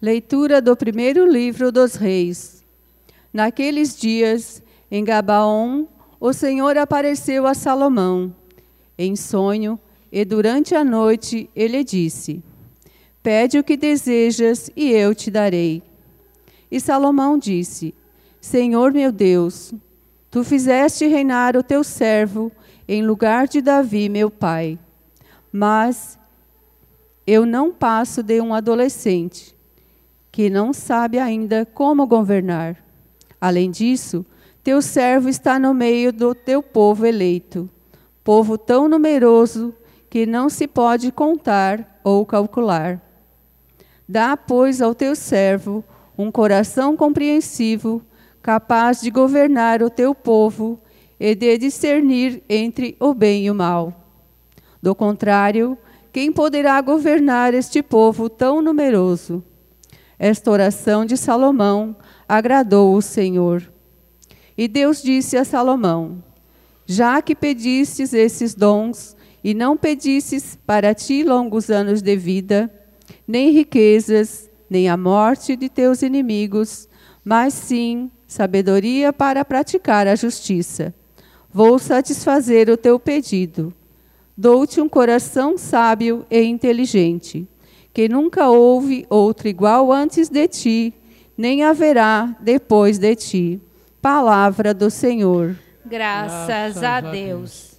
Leitura do primeiro livro dos Reis. Naqueles dias, em Gabaom, o Senhor apareceu a Salomão, em sonho, e durante a noite ele disse: Pede o que desejas e eu te darei. E Salomão disse: Senhor meu Deus, tu fizeste reinar o teu servo em lugar de Davi, meu pai. Mas eu não passo de um adolescente, que não sabe ainda como governar. Além disso, teu servo está no meio do teu povo eleito, povo tão numeroso que não se pode contar ou calcular. Dá, pois, ao teu servo um coração compreensivo, capaz de governar o teu povo e de discernir entre o bem e o mal. Do contrário, quem poderá governar este povo tão numeroso? Esta oração de Salomão agradou o Senhor. E Deus disse a Salomão: Já que pedistes esses dons, e não pedistes para ti longos anos de vida, nem riquezas, nem a morte de teus inimigos, mas sim sabedoria para praticar a justiça. Vou satisfazer o teu pedido. Dou-te um coração sábio e inteligente, que nunca houve outro igual antes de ti, nem haverá depois de ti. Palavra do Senhor. Graças a Deus.